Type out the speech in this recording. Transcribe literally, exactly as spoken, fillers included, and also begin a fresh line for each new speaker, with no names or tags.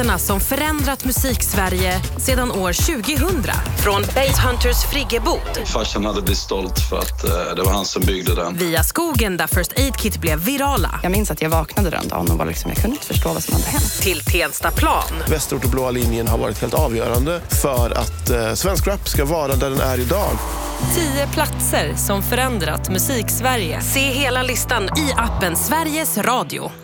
som förändrat musik-Sverige sedan år tjugohundra. Från Basshunters friggebod.
Farsan hade blivit stolt för att uh, det var han som byggde den.
Via skogen där First Aid Kit blev virala.
Jag minns att jag vaknade den dagen och var liksom, jag kunde inte förstå vad som hade hänt.
Till Tenstaplan.
Västerort och Blåa linjen har varit helt avgörande för att uh, svensk rap ska vara där den är idag.
Tio platser som förändrat musik-Sverige.
Se hela listan i appen Sveriges Radio.